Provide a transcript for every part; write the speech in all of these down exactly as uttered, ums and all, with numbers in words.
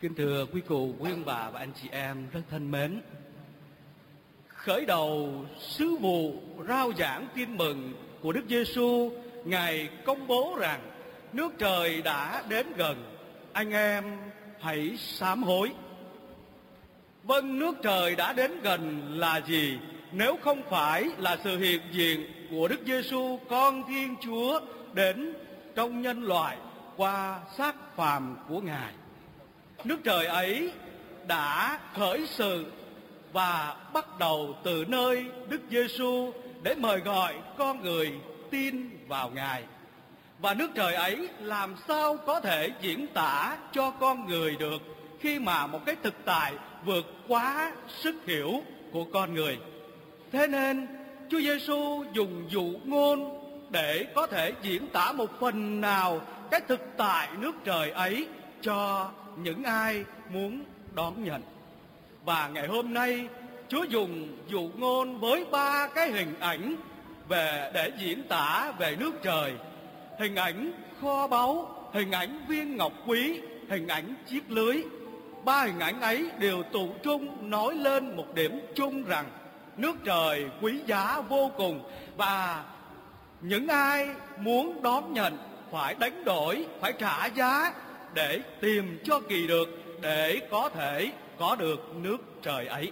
Kính thưa quý cụ, quý ông bà và anh chị em rất thân mến, khởi đầu sứ vụ rao giảng tin mừng của Đức Giêsu, Ngài công bố rằng nước trời đã đến gần, anh em hãy sám hối. Vâng, nước trời đã đến gần là gì nếu không phải là sự hiện diện của Đức Giêsu, con Thiên Chúa đến trong nhân loại qua xác phàm của Ngài. Nước trời ấy đã khởi sự và bắt đầu từ nơi Đức Giêsu để mời gọi con người tin vào Ngài. Và nước trời ấy làm sao có thể diễn tả cho con người được khi mà một cái thực tại vượt quá sức hiểu của con người. Thế nên Chúa Giêsu dùng dụ ngôn để có thể diễn tả một phần nào cái thực tại nước trời ấy cho những ai muốn đón nhận. Và ngày hôm nay Chúa dùng dụ ngôn với ba cái hình ảnh về để diễn tả về nước trời. Hình ảnh kho báu, hình ảnh viên ngọc quý, hình ảnh chiếc lưới. Ba hình ảnh ấy đều tụ trung nói lên một điểm chung rằng nước trời quý giá vô cùng, và những ai muốn đón nhận phải đánh đổi, phải trả giá để tìm cho kỳ được, để có thể có được nước trời ấy.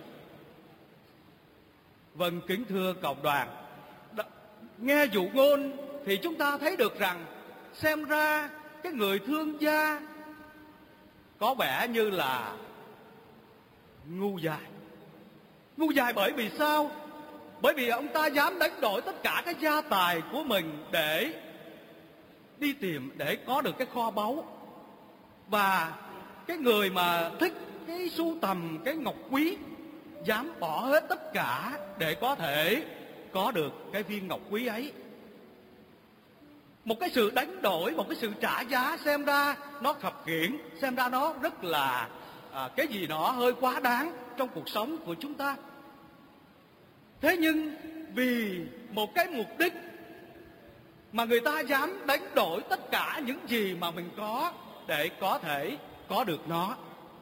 Vâng, kính thưa cộng đoàn, nghe dụ ngôn thì chúng ta thấy được rằng xem ra cái người thương gia có vẻ như là ngu dại. Ngu dại bởi vì sao? Bởi vì ông ta dám đánh đổi tất cả cái gia tài của mình để đi tìm, để có được cái kho báu. Và cái người mà thích cái sưu tầm cái ngọc quý dám bỏ hết tất cả để có thể có được cái viên ngọc quý ấy. Một cái sự đánh đổi, một cái sự trả giá xem ra nó khập khiễng, xem ra nó rất là à, cái gì đó hơi quá đáng trong cuộc sống của chúng ta. Thế nhưng vì một cái mục đích mà người ta dám đánh đổi tất cả những gì mà mình có để có thể có được nó.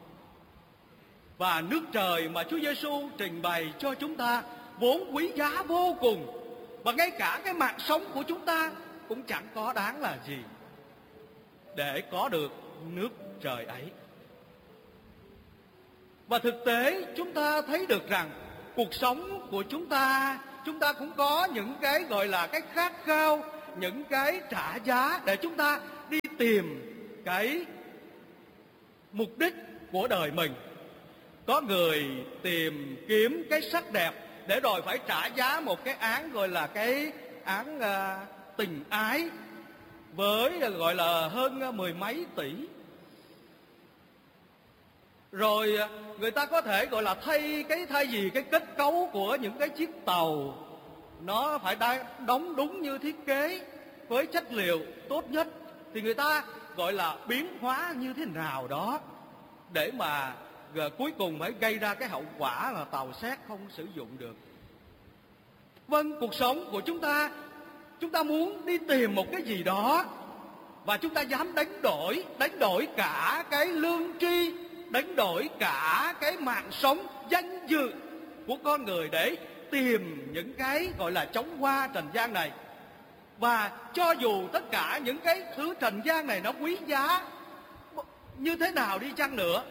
Và nước trời mà Chúa Giêsu trình bày cho chúng ta vốn quý giá vô cùng, và ngay cả cái mạng sống của chúng ta cũng chẳng có đáng là gì để có được nước trời ấy. Và thực tế chúng ta thấy được rằng cuộc sống của chúng ta, chúng ta cũng có những cái gọi là cái khát khao, những cái trả giá để chúng ta đi tìm cái mục đích của đời mình. Có người tìm kiếm cái sắc đẹp để rồi phải trả giá một cái án gọi là cái án uh, tình ái với gọi là hơn mười mấy tỷ. Rồi người ta có thể gọi là thay cái thay vì cái kết cấu của những cái chiếc tàu nó phải đóng đúng như thiết kế với chất liệu tốt nhất, thì người ta gọi là biến hóa như thế nào đó để mà rồi cuối cùng phải gây ra cái hậu quả là tàu xét không sử dụng được. Vâng, cuộc sống của chúng ta, chúng ta muốn đi tìm một cái gì đó và chúng ta dám đánh đổi, đánh đổi cả cái lương tri, đánh đổi cả cái mạng sống, danh dự của con người để tìm những cái gọi là chóng hoa trần gian này. Và cho dù tất cả những cái thứ trần gian này nó quý giá như thế nào đi chăng nữa,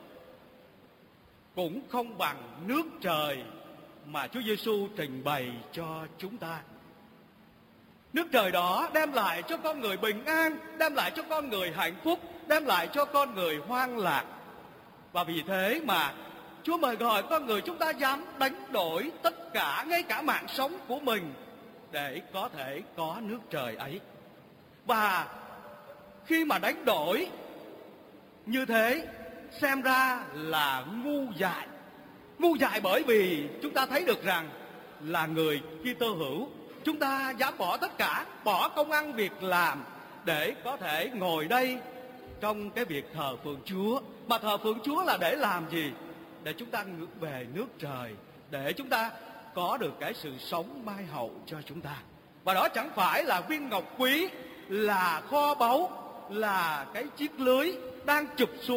cũng không bằng nước trời mà Chúa Giêsu trình bày cho chúng ta. Nước trời đó đem lại cho con người bình an, đem lại cho con người hạnh phúc, đem lại cho con người hoan lạc. Và vì thế mà Chúa mời gọi con người chúng ta dám đánh đổi tất cả, ngay cả mạng sống của mình để có thể có nước trời ấy. Và khi mà đánh đổi như thế xem ra là ngu dại. Ngu dại bởi vì chúng ta thấy được rằng là người Kitô hữu, chúng ta dám bỏ tất cả, bỏ công ăn việc làm để có thể ngồi đây trong cái việc thờ phượng Chúa. Mà thờ phượng Chúa là để làm gì? Để chúng ta ngược về nước trời, để chúng ta có được cái sự sống mai hậu cho chúng ta. Và đó chẳng phải là viên ngọc quý, là kho báu, là cái chiếc lưới đang chụp xuống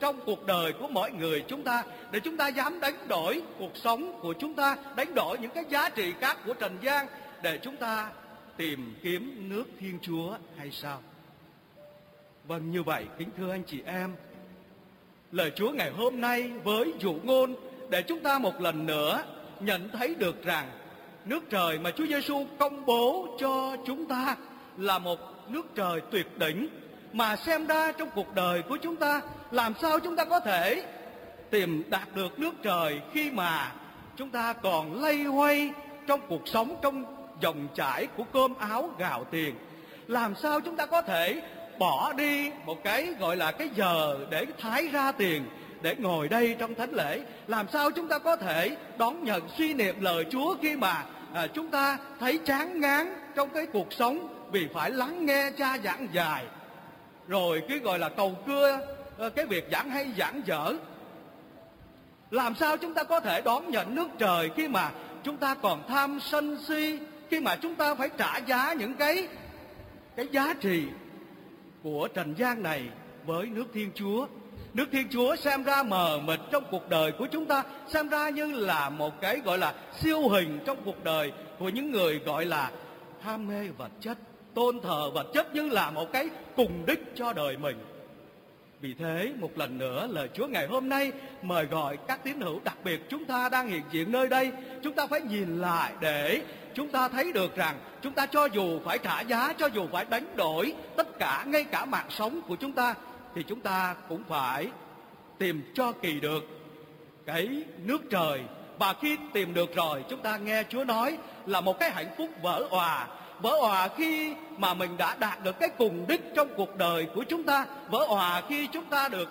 trong cuộc đời của mọi người chúng ta, để chúng ta dám đánh đổi cuộc sống của chúng ta, đánh đổi những cái giá trị khác của trần gian để chúng ta tìm kiếm nước Thiên Chúa hay sao? Vâng, như vậy kính thưa anh chị em, lời Chúa ngày hôm nay với dụ ngôn để chúng ta một lần nữa nhận thấy được rằng nước trời mà Chúa Giêsu công bố cho chúng ta là một nước trời tuyệt đỉnh, mà xem ra trong cuộc đời của chúng ta, làm sao chúng ta có thể tìm đạt được nước trời khi mà chúng ta còn loay hoay trong cuộc sống, trong dòng chảy của cơm áo gạo tiền? Làm sao chúng ta có thể bỏ đi một cái gọi là cái giờ để thái ra tiền để ngồi đây trong thánh lễ? Làm sao chúng ta có thể đón nhận suy niệm lời Chúa khi mà à, chúng ta thấy chán ngán trong cái cuộc sống vì phải lắng nghe cha giảng dài, rồi cái gọi là cầu cưa cái việc giảng hay giảng dở? Làm sao chúng ta có thể đón nhận nước trời khi mà chúng ta còn tham sân si, khi mà chúng ta phải trả giá những cái cái giá trị của trần gian này với nước Thiên Chúa? Nước Thiên Chúa xem ra mờ mịt trong cuộc đời của chúng ta, xem ra như là một cái gọi là siêu hình trong cuộc đời của những người gọi là ham mê vật chất, tôn thờ vật chất như là một cái cùng đích cho đời mình. Vì thế một lần nữa lời Chúa ngày hôm nay mời gọi các tín hữu, đặc biệt chúng ta đang hiện diện nơi đây, chúng ta phải nhìn lại để chúng ta thấy được rằng chúng ta cho dù phải trả giá, cho dù phải đánh đổi tất cả, ngay cả mạng sống của chúng ta, thì chúng ta cũng phải tìm cho kỳ được cái nước trời. Và khi tìm được rồi, chúng ta nghe Chúa nói là một cái hạnh phúc vỡ òa. Vỡ òa khi mà mình đã đạt được cái cùng đích trong cuộc đời của chúng ta. Vỡ òa khi chúng ta được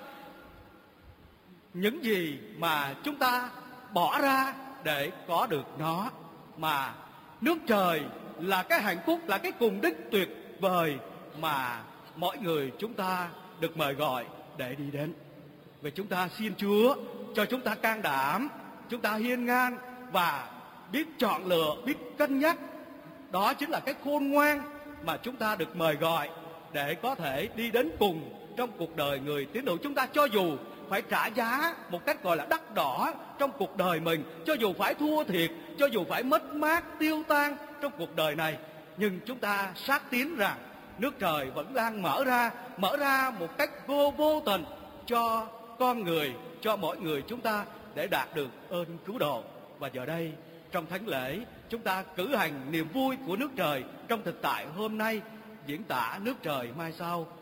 những gì mà chúng ta bỏ ra để có được nó. Mà nước trời là cái hạnh phúc, là cái cùng đích tuyệt vời mà mọi người chúng ta được mời gọi để đi đến. Vậy chúng ta xin Chúa cho chúng ta can đảm, chúng ta hiên ngang và biết chọn lựa, biết cân nhắc. Đó chính là cái khôn ngoan mà chúng ta được mời gọi để có thể đi đến cùng trong cuộc đời người tín hữu chúng ta. Cho dù phải trả giá một cách gọi là đắt đỏ trong cuộc đời mình, cho dù phải thua thiệt, cho dù phải mất mát, tiêu tan trong cuộc đời này, nhưng chúng ta xác tín rằng nước trời vẫn đang mở ra, mở ra một cách vô vô tình cho con người, cho mỗi người chúng ta để đạt được ơn cứu độ. Và giờ đây trong thánh lễ, chúng ta cử hành niềm vui của nước trời trong thực tại hôm nay, diễn tả nước trời mai sau